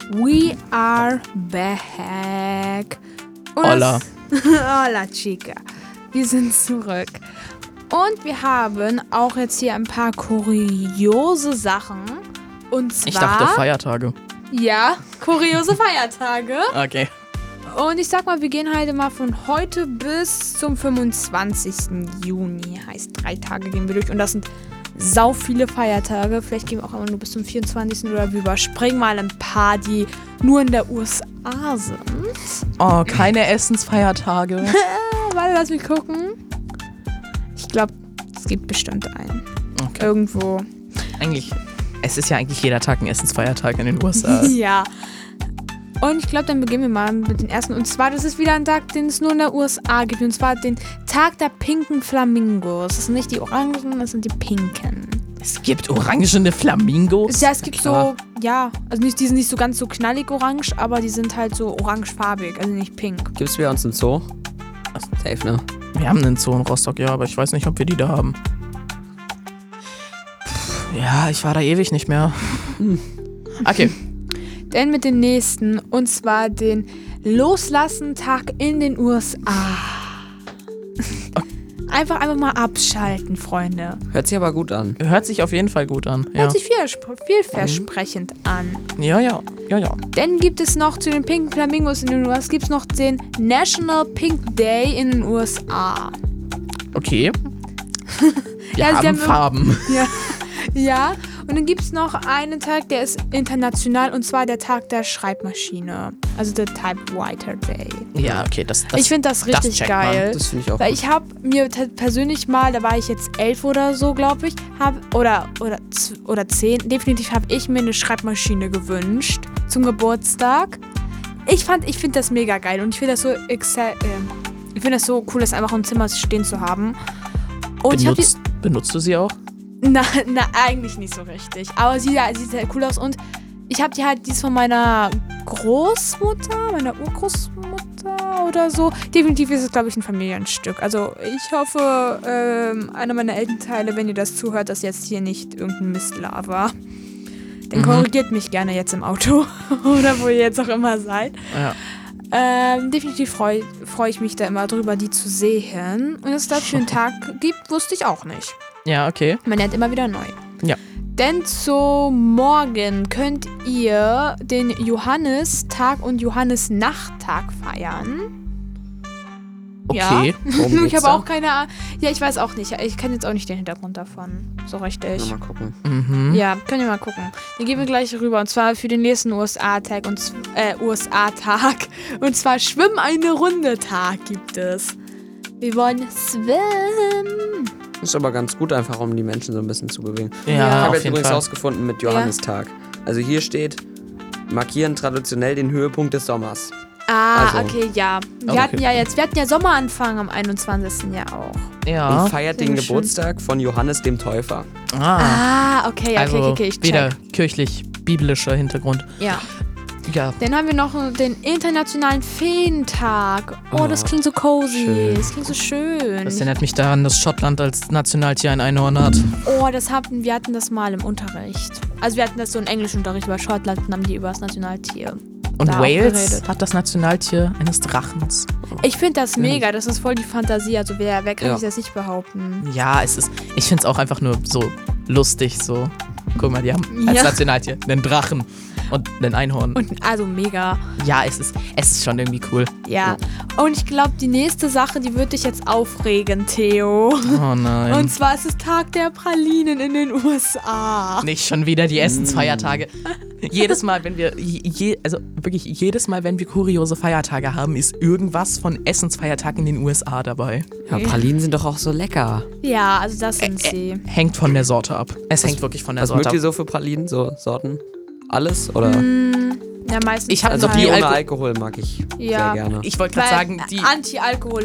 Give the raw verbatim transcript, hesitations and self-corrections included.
We are back. Und Hola. das- Hola, Chica. Wir sind zurück. Und wir haben auch jetzt hier ein paar kuriose Sachen. Und zwar... Ich dachte Feiertage. Ja, kuriose Feiertage. Okay. Und ich sag mal, wir gehen halt mal von heute bis zum fünfundzwanzigsten Juni. Heißt, drei Tage gehen wir durch. Und das sind sau viele Feiertage. Vielleicht gehen wir auch immer nur bis zum vierundzwanzigsten Oder wir überspringen mal ein paar, die nur in der U S A sind. Oh, keine Essensfeiertage. Warte, lass mich gucken. Ich glaube, es gibt bestimmt einen. Okay. Irgendwo. Eigentlich, es ist ja eigentlich jeder Tag ein Essensfeiertag in den U S A. Ja. Und ich glaube, dann beginnen wir mal mit den ersten. Und zwar, das ist wieder ein Tag, den es nur in der U S A gibt. Und zwar den Tag der pinken Flamingos. Das sind nicht die orangen, das sind die pinken. Es gibt orangene Flamingos? Ja, es gibt Klar. so, ja, also nicht, die sind nicht so ganz so knallig orange, aber die sind halt so orangefarbig, also nicht pink. Gibt's bei uns im Zoo? Safe, ne? Wir haben einen Zoo in Rostock, ja, aber ich weiß nicht, ob wir die da haben. Ja, ich war da ewig nicht mehr. Okay. Denn mit dem nächsten, und zwar den Loslassen-Tag in den U S A. Einfach einfach mal abschalten, Freunde. Hört sich aber gut an. Hört sich auf jeden Fall gut an. Ja, Hört sich viel, vielversprechend an. ja, ja. ja, ja. Dann gibt es noch zu den pinken Flamingos in den U S A, gibt es noch den National Pink Day in den U S A. Okay. Wir Ja, sie haben haben- Farben. Ja. Ja, und dann gibt es noch einen Tag, der ist international, und zwar der Tag der Schreibmaschine. Also der Typewriter Day. Ja, okay, das, das ich finde das richtig checkt man. geil. Das finde ich auch Weil gut. ich habe mir t- persönlich mal, da war ich jetzt elf oder so, glaube ich, hab, oder, oder, z- oder zehn, definitiv habe ich mir eine Schreibmaschine gewünscht zum Geburtstag. Ich fand, ich finde das mega geil und ich finde das so exa- äh, ich finde das so cool, das einfach im Zimmer stehen zu haben. Und ich habe die, Benutzt, benutzt du sie auch? na, na, eigentlich nicht so richtig. Aber sie ja, sieht sehr cool aus. Und ich habe die halt, die ist von meiner Großmutter, meiner Urgroßmutter oder so. Definitiv ist es, glaube ich, ein Familienstück. Also ich hoffe, ähm, einer meiner Elternteile, wenn ihr das zuhört, dass jetzt hier nicht irgendein Mistler war. Dann Mhm. korrigiert mich gerne jetzt im Auto. Oder wo ihr jetzt auch immer seid. Ja. Ähm, definitiv freue freu ich mich da immer drüber, die zu sehen. Und dass es dafür einen Tag gibt, wusste ich auch nicht. Ja, okay. Man lernt immer wieder neu. Ja. Denn zum Morgen könnt ihr den Johannistag und Johannisnachttag feiern. Okay. Worum Ich geht's habe da? auch keine Ahnung. Ja, ich weiß auch nicht. Ich kenne jetzt auch nicht den Hintergrund davon. So richtig. Ja, mal gucken. Mhm. Ja, können wir mal gucken. Dann gehen wir gleich rüber. Und zwar für den nächsten U S A-Tag und z- äh, U S A-Tag. Und zwar Schwimm eine Runde Tag gibt es. Wir wollen schwimmen. Ist aber ganz gut einfach, um die Menschen so ein bisschen zu bewegen. Ja, Ja. Ich habe auf jetzt jeden übrigens Fall. rausgefunden mit Johannistag. Also hier steht, markieren traditionell den Höhepunkt des Sommers. Ah, Also. okay, ja. Wir Okay. hatten ja jetzt, wir hatten ja Sommeranfang am einundzwanzigsten Ja auch. Ja. Und feiert den sehr schön. Geburtstag von Johannes dem Täufer. Ah, Ah. okay, okay, also okay, okay, ich check. wieder kirchlich-biblischer Hintergrund. Ja. Ja. Dann haben wir noch den Internationalen Feentag. Oh, das Oh, klingt so cozy. schön. Das klingt so schön. Das erinnert mich daran, dass Schottland als Nationaltier ein Einhorn hat. Oh, das hatten, wir hatten das mal im Unterricht. Also wir hatten das so im Englischunterricht über Schottland und haben die über das Nationaltier. Und Da auch Wales geredet. hat das Nationaltier eines Drachens. Ich finde das mega, das ist voll die Fantasie. Also wer, wer kann Ja. sich das nicht behaupten? Ja, es ist. Ich finde es auch einfach nur so lustig. So, guck mal, die haben als Ja. Nationaltier einen Drachen und einen Einhorn. Und also mega. ja, es ist, es ist schon irgendwie cool. Ja. Und ich glaube, die nächste Sache, die wird dich jetzt aufregen, Theo. Oh nein. Und zwar ist es Tag der Pralinen in den U S A. Nicht schon wieder die Essensfeiertage. Jedes Mal, wenn wir, je, also wirklich jedes Mal, wenn wir kuriose Feiertage haben, ist irgendwas von Essensfeiertagen in den U S A dabei. Ja, Pralinen sind doch auch so lecker. Ja, also das sind sie. Hängt von der Sorte ab. Es hängt wirklich von der Was Sorte mögt ab. ihr so für Pralinen, so Sorten? Alles? Oder? Ja, meistens. Ich hab Also noch die nie ohne Alko- Alkohol mag ich Ja. sehr gerne. Ich wollte gerade sagen, die, Anti-Alkohol